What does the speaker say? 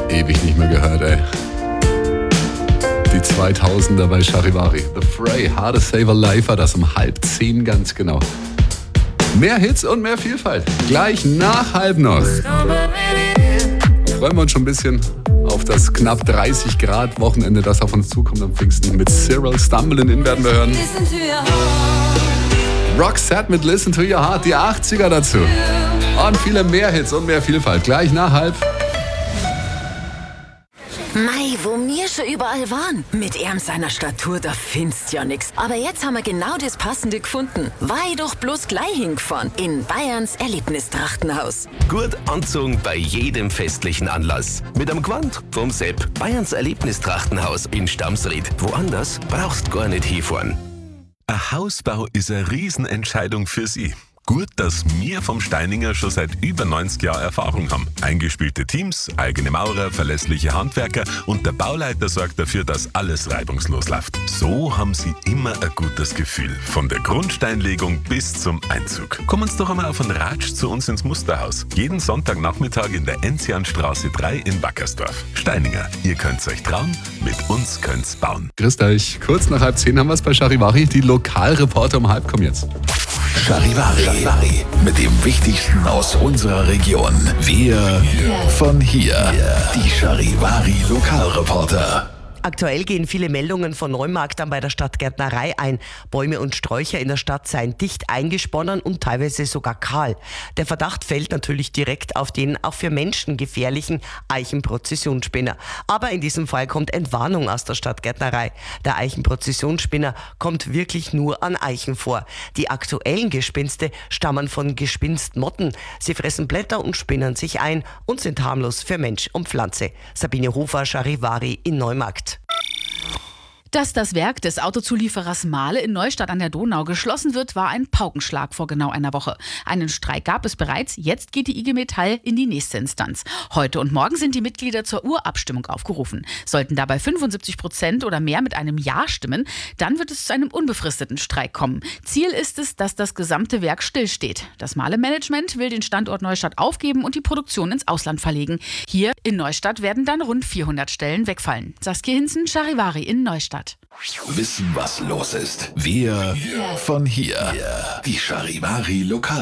Ewig nicht mehr gehört, ey. Die 2000er bei Charivari. The Fray, How to Save a Life, war das um 9:30 ganz genau. Mehr Hits und mehr Vielfalt. Gleich nach 9:30 freuen wir uns schon ein bisschen auf das knapp 30 Grad Wochenende, das auf uns zukommt am Pfingsten. Mit Cyril Stumbling In werden wir hören. Roxette mit Listen to Your Heart, die 80er dazu. Und viele mehr Hits und mehr Vielfalt. Gleich nach 9:30. Mei, wo wir schon überall waren. Mit ihm seiner Statur, da findest ja nix. Aber jetzt haben wir genau das Passende gefunden. Weil doch bloß gleich hingefahren. In Bayerns Erlebnistrachtenhaus. Gut anzogen bei jedem festlichen Anlass. Mit einem Gewand vom Sepp. Bayerns Erlebnistrachtenhaus in Stamsried. Woanders brauchst gar nicht hinfahren. Ein Hausbau ist eine Riesenentscheidung für Sie. Gut, dass wir vom Steininger schon seit über 90 Jahren Erfahrung haben. Eingespielte Teams, eigene Maurer, verlässliche Handwerker und der Bauleiter sorgt dafür, dass alles reibungslos läuft. So haben Sie immer ein gutes Gefühl. Von der Grundsteinlegung bis zum Einzug. Kommen Sie doch einmal auf einen Ratsch zu uns ins Musterhaus. Jeden Sonntagnachmittag in der Enzianstraße 3 in Wackersdorf. Steininger, ihr könnt's euch trauen, mit uns könnt's bauen. Grüßt euch. Kurz nach 9:30 haben wir es bei Charivari. Die Lokalreporter um 9:30 kommen jetzt. Charivari. Mit dem Wichtigsten aus unserer Region. Wir von hier. Die Charivari Lokalreporter. Aktuell gehen viele Meldungen von Neumarktern bei der Stadtgärtnerei ein. Bäume und Sträucher in der Stadt seien dicht eingesponnen und teilweise sogar kahl. Der Verdacht fällt natürlich direkt auf den auch für Menschen gefährlichen Eichenprozessionsspinner. Aber in diesem Fall kommt Entwarnung aus der Stadtgärtnerei. Der Eichenprozessionsspinner kommt wirklich nur an Eichen vor. Die aktuellen Gespinste stammen von Gespinstmotten. Sie fressen Blätter und spinnen sich ein und sind harmlos für Mensch und Pflanze. Sabine Hofer, Charivari in Neumarkt. Dass das Werk des Autozulieferers Mahle in Neustadt an der Donau geschlossen wird, war ein Paukenschlag vor genau einer Woche. Einen Streik gab es bereits, jetzt geht die IG Metall in die nächste Instanz. Heute und morgen sind die Mitglieder zur Urabstimmung aufgerufen. Sollten dabei 75% oder mehr mit einem Ja stimmen, dann wird es zu einem unbefristeten Streik kommen. Ziel ist es, dass das gesamte Werk stillsteht. Das Mahle-Management will den Standort Neustadt aufgeben und die Produktion ins Ausland verlegen. Hier in Neustadt werden dann rund 400 Stellen wegfallen. Saskia Hinzen, Charivari in Neustadt. Wissen, was los ist. Wir von hier. Die Charivari Lokal.